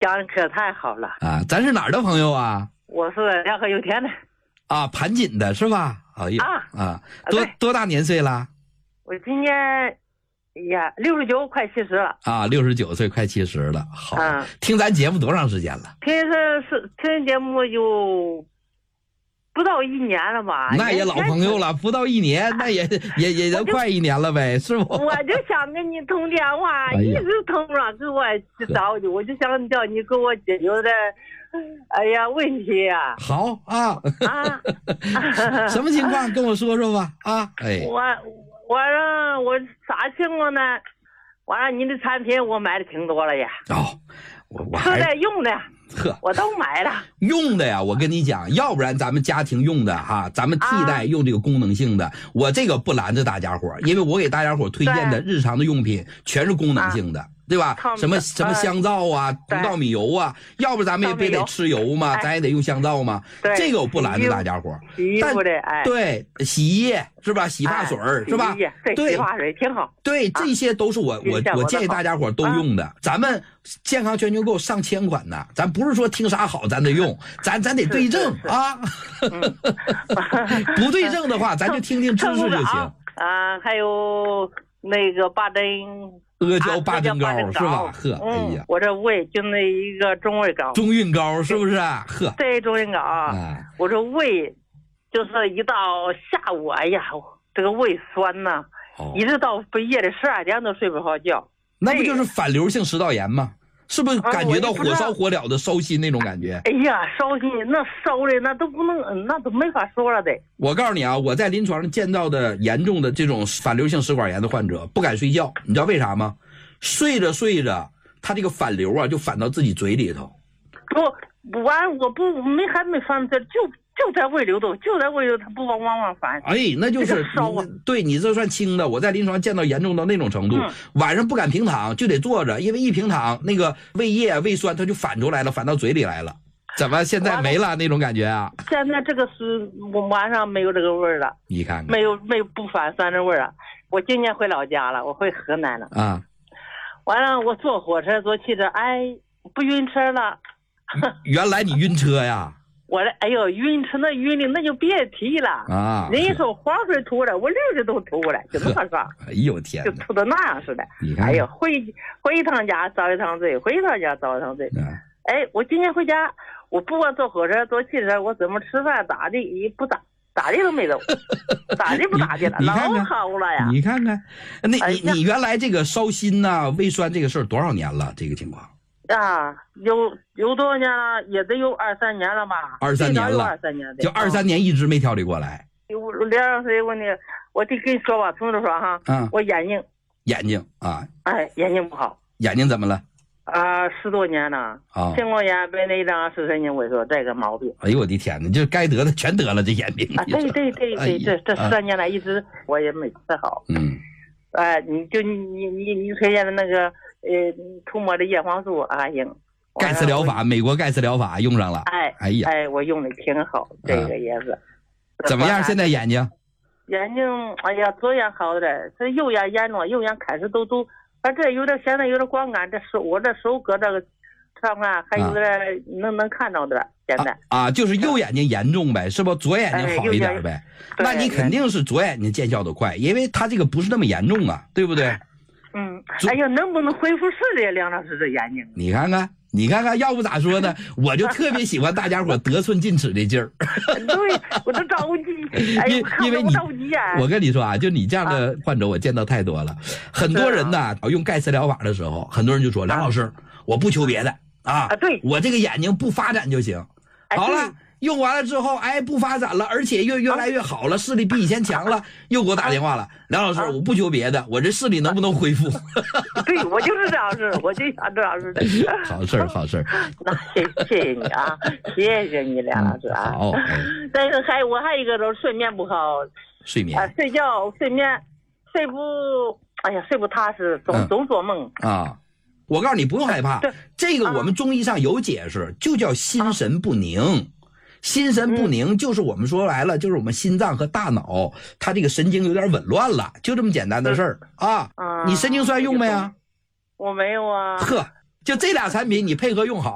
讲的可太好了啊！咱是哪儿的朋友啊？ 我是梁河油田的啊，盘锦的是吧？哎呀多大年岁了？ 我今年呀69快70了啊，69岁快70了。好，听咱节目多长时间了？ 听节目有不到1年了吧？ 那也老朋友了，不到1年，那也都快1年了呗，是不？ 我就想跟你通电话，一直通不上，给我着急，我就想叫你给我解决点问题呀。 好啊什么情况跟我说说吧啊！ 我啥情况呢？完了，你的产品我买的挺多了呀。 我吃的用的我都买了。 用的呀，我跟你讲，要不然咱们家庭用的哈，咱们替代用这个功能性的。我这个不拦着大家伙，因为我给大家伙推荐的日常的用品全是功能性的。对吧？什么香皂啊，红稻米油啊，要不咱们也别得吃油嘛，咱也得用香皂嘛。这个我不拦着大家伙。 洗衣服的， 对，洗衣液是吧？洗发水是吧？ 对，洗发水挺好。 对，这些都是我建议大家伙都用的。咱们健康全球购上千款呢，咱不是说听啥好咱得用，咱得对症啊。不对症的话，咱就听听知识就行。 还有那个八珍。 阿胶八珍膏是吧？呵，哎呀， 我这胃就那一个中胃膏， 中孕膏是不是？呵， 对，中孕膏我这胃就是一到下午，哎呀，这个胃酸呐，一直到夜里12点都睡不好觉。 那不就是反流性食道炎吗？是不是感觉到火烧火燎的烧心那种感觉？ 哎呀，烧心，那烧的那都不能，那都没法说了得。 我告诉你啊，我在临床上见到的严重的这种反流性食管炎的患者不敢睡觉，你知道为啥吗？睡着睡着，他这个反流啊就反到自己嘴里头。 不完，我还没反这就在胃里头，它不往反。 哎，那就是烧啊！对，你这算轻的。我在临床见到严重到那种程度，晚上不敢平躺，就得坐着，因为一平躺，那个胃液、胃酸它就反出来了，反到嘴里来了。怎么现在没了那种感觉啊？ 现在这个是我晚上没有这个味儿了。 你看看， 没有不反酸的味儿了。我今年回老家了，我回河南了啊。 完了，我坐火车、坐汽车，不晕车了。 原来你晕车呀？ 我这晕车那晕的那就别提了啊！人家说黄水吐了，我溜着都吐过来，就那么说。 哎呦天， 就吐的那样似的。 你看， 回一趟家遭一趟罪，回一趟家遭一趟罪。我今天回家，我不管坐火车、坐汽车，我怎么吃饭咋的，咋的都没走，咋的不咋的了，老好了呀！ 你看看，你原来这个烧心呐、胃酸这个事儿多少年了？这个情况？ 有多少年了？也得有2-3年了吧 ？23年了 ，23年的， 就23年一直没调理过来。 2岁问题，我得跟你说吧，从头说哈。我眼睛啊，眼睛不好。眼睛怎么了 ？10多年了。青光眼、白内障、视神经萎缩这个毛病。 哎呦我的天哪，就该得的全得了，这眼病。 对，这10年来一直我也没治好。你推荐的那个涂抹的叶黄素行。 盖茨疗法，美国盖茨疗法用上了。哎呀， 我用的挺好，这个也是。 怎么样？现在眼睛？ 哎呀，左眼好点，这右眼严重，右眼开始都，这现在有点光感，我这手搁这个上看还有点能看到的。现在就是右眼睛严重呗，是不？左眼睛好一点呗。那你肯定是左眼睛见效的快，因为他这个不是那么严重啊，对不对？ 能不能恢复视力？梁老师这眼睛， 你看看，要不咋说呢？我就特别喜欢大家伙得寸进尺的劲儿。 对，我都着急。 因为我跟你说啊，就你这样的患者，我见到太多了。很多人呢，用盖茨疗法的时候，很多人就说：“梁老师，我不求别的对， 我这个眼睛不发展就行。”好了。用完了之后，不发展了，而且越来越好了，视力比以前强了，又给我打电话了，梁老师，我不求别的，我这视力能不能恢复？ 对，我就是这样式，我就想这样式的。 好事。 那谢谢你啊，谢谢你，梁老师啊。 好。 但是我还有一个就是睡眠不好，睡眠睡不踏实，总做梦啊。我告诉你，不用害怕，这个我们中医上有解释，就叫心神不宁。心神不宁就是我们说来了，就是我们心脏和大脑它这个神经有点紊乱了，就这么简单的事儿啊。你神经栓用没呀？ 我没有啊。 就这俩产品你配合用好。